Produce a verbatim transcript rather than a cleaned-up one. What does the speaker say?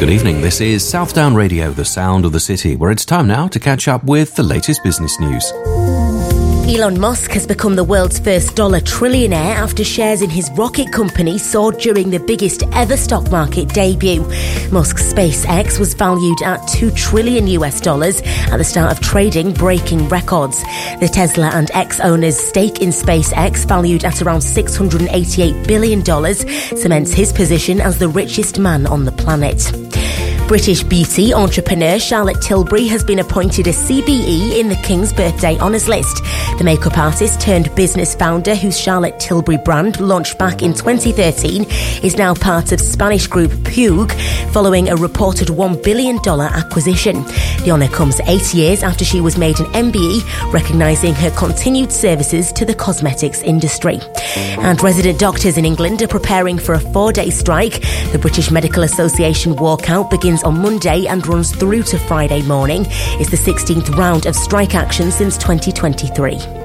Good evening, this is Southdown Radio, the sound of the city, where it's time now to catch up with the latest business news. Elon Musk has become the world's first dollar trillionaire after shares in his rocket company soared during the biggest ever stock market debut. Musk's SpaceX was valued at two trillion US dollars at the start of trading, breaking records. The Tesla and X owners' stake in SpaceX, valued at around six hundred eighty-eight billion dollars, cements his position as the richest man on the planet. British beauty entrepreneur Charlotte Tilbury has been appointed a C B E in the King's Birthday Honours List. The makeup artist turned business founder, whose Charlotte Tilbury brand launched back in twenty thirteen, is now part of Spanish group Puig, following a reported one billion dollars acquisition. The honour comes eight years after she was made an M B E, recognising her continued services to the cosmetics industry. And resident doctors in England are preparing for a four-day strike. The British Medical Association walkout begins on Monday and runs through to Friday morning. It's the sixteenth round of strike action since twenty twenty-three.